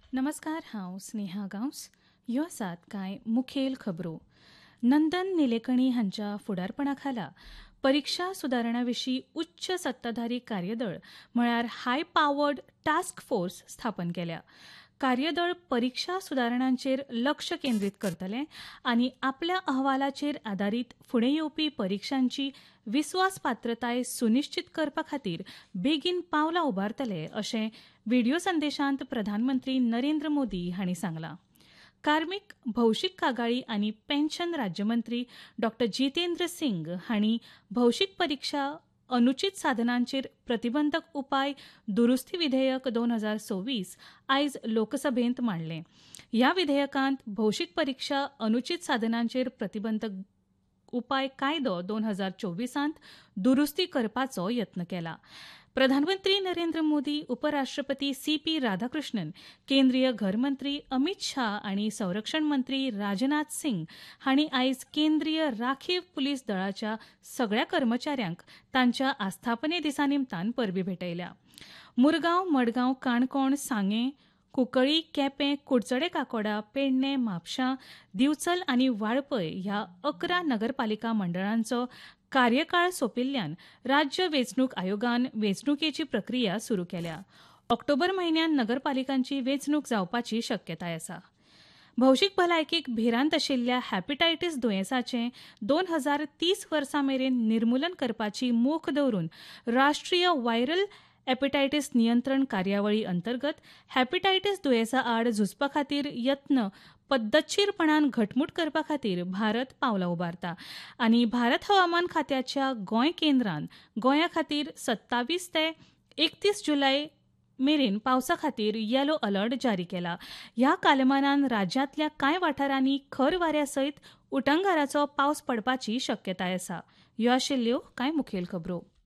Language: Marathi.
नमस्कार, हांव स्नेहा गांवस. ह्यो आसात कांय मुखेल खबरो. नंदन निलेकणी हांच्या फुडारपणा खाला परीक्षा सुदारणा विशीं उच्च सत्ताधारी कार्यदळ म्हळ्यार हाय पावर्ड टास्क फोर्स स्थापन केल्या. कार्यदळ परीक्षा सुदारणांचेर लक्ष केंद्रीत करतले आनी आपल्या अहवालाचेर आदारीत फुडें येवपी परीक्षांची विस्वासपात्रताय सुनिश्चित करपा खातीर बेगीन पावलां उबारतले अशें व्हिडिओ संदेशांत प्रधानमंत्री नरेंद्र मोदी हांणी सांगलां. कार्मीक, भौशीक कागाळी आनी पेन्शन राज्यमंत्री डॉ. जितेंद्र सिंग हांणी भौशीक परीक्षा अनुचित साधनांचेर प्रतिबंधक उपाय दुरुस्ती विधेयक 2026 आयज लोकसभेंत मांडलें. ह्या विधेयकांत भौशीक परीक्षा अनुचित साधनांचेर प्रतिबंधक उपाय कायदो 2024 दुरुस्ती करपाचो यत्न केला. प्रधानमंत्री नरेंद्र मोदी, उपराष्ट्रपती CP राधाकृष्णन, केंद्रीय घरमंत्री अमित शाह आनी संरक्षण मंत्री राजनाथ सिंग हांणी आयज केंद्रीय राखीव पुलीस दळाच्या सगळ्या कर्मचाऱ्यांक तांच्या आस्थापने दिसा निमतान परबीं भेटयल्या. मुरगांव, मडगांव, काणकोण, सांगें, कुंकळ्ळी, केपें, कुडचडे काकोडा, पेडणें, म्हापशां, दिवचल आनी वाळपय ह्या 11 नगरपालिका मंडळांचो कार्यकाळ सोंपिल्ल्यान राज्य वेंचणूक आयोगान वेंचणुकेची प्रक्रिया सुरू केल्या. ऑक्टोबर म्हयन्यांत नगरपालिकांची वेंचणूक जावपाची शक्यताय आसा. भौशीक भलायकेक भिरांत आशिल्ल्या हॅपेटायटीस दुयेंसाचें 2030 वर्सा मेरेन निर्मुलन करपाची मोख दवरून राष्ट्रीय व्हायरल हॅपेटायटीस नियंत्रण कार्यावळी अंतर्गत हॅपेटायटीस दुयेंसा आड झुजपा खातीर यत्न पद्दतशीरपणान घटमूट करपा खातीर भारत पावलां उबारता आनी भारत हवामान खात्याच्या गोंय केंद्रान गोंया खातीर 27 ते 31 जुलय मेरेन पावसा खातीर येलो अलर्ट जारी केला. ह्या कालमानान राज्यांतल्या कांय वाठारांनी खर वाऱ्या सयत उटंगाराचो पावस पडपाची शक्यताय आसा. ह्यो आशिल्ल्यो कांय मुखेल खबरो.